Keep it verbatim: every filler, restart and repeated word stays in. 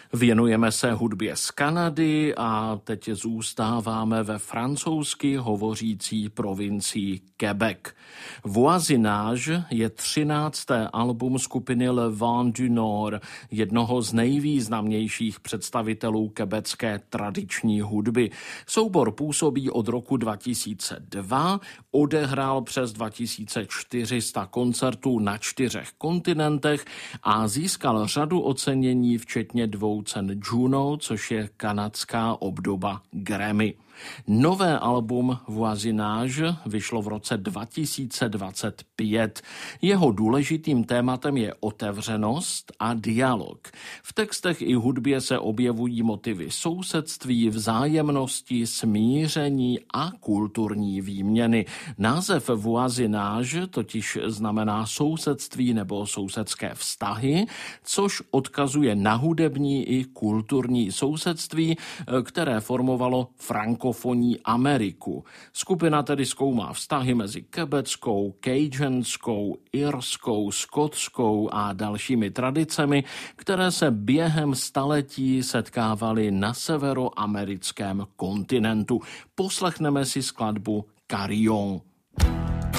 Věnujeme se hudbě z Kanady a teď zůstáváme ve francouzsky hovořící provincii Quebec. Voisinage je třinácté album skupiny Le Vent du Nord, jednoho z nejvýznamnějších představitelů quebecké tradiční hudby. Soubor působí od roku dva tisíce dva, odehrál přes dva tisíce čtyři sta koncertů na čtyřech kontinentech a získal řadu ocenění, včetně dvou cen Juno, což je kanadská obdoba Grammy. Nové album Voisinage vyšlo v roce dva tisíce dvacet pět. Jeho důležitým tématem je otevřenost a dialog. V textech i hudbě se objevují motivy sousedství, vzájemnosti, smíření a kulturní výměny. Název Voisinage totiž znamená sousedství nebo sousedské vztahy, což odkazuje na hudební i kulturní sousedství, které formovalo franko Fonní Ameriku. Skupina tedy zkoumá vztahy mezi quebeckou, cajunskou, irskou, skotskou a dalšími tradicemi, které se během staletí setkávaly na severoamerickém kontinentu. Poslechneme si skladbu Carillon.